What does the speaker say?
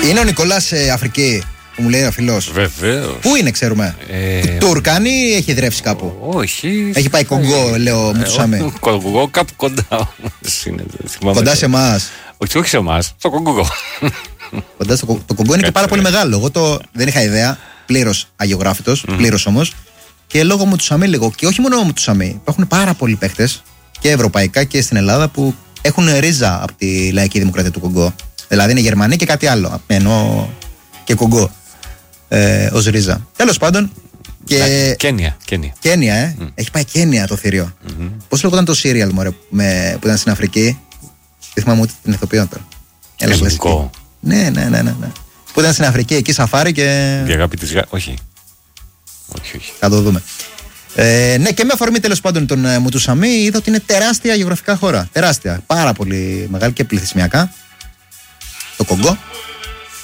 Είναι ο Νικολάς σε Αφρική, που μου λέει ένα φίλος. Βεβαίως. Πού είναι, ξέρουμε. Τουρκάνη ή έχει δρεύσει κάπου. Όχι. Έχει πάει Κονγκό, λέω Μουτσουσάμι. Κονγκό κάπου κοντά. Κοντά σε εμάς. Όχι σε εμάς, στο Κονγκό. Κοντά στο το Κονγκό είναι και πάρα πολύ μεγάλο. Εγώ δεν είχα ιδέα. Πλήρως αγιογράφητος, πλήρως όμως. Και λόγω Μουτσουσάμι λίγο. Και όχι μόνο Μουτσουσάμι. Υπάρχουν πάρα πολλοί παίχτες και ευρωπαϊκά και στην Ελλάδα που έχουν ρίζα από τη Λαϊκή Δημοκρατία του Κονγκό. Δηλαδή είναι Γερμανοί και κάτι άλλο. Ενώ και Κονγκό ως ρίζα. Τέλος πάντων. Κένια. Έχει πάει Κένια το θηρίο. Πώς λεγόταν το σύριαλ που ήταν στην Αφρική. Δεν θυμάμαι ούτε την ηθοποιό τώρα. Ελληνικό. Ναι. Που ήταν στην Αφρική, εκεί σαφάρι και. Η αγάπη της όχι. Θα το δούμε. Ναι, και με αφορμή τέλος πάντων τον Μουτσουσάμι, είδα ότι είναι τεράστια γεωγραφικά χώρα. Τεράστια. Πάρα πολύ μεγάλη και πληθυσμιακά. Το Κονγκό.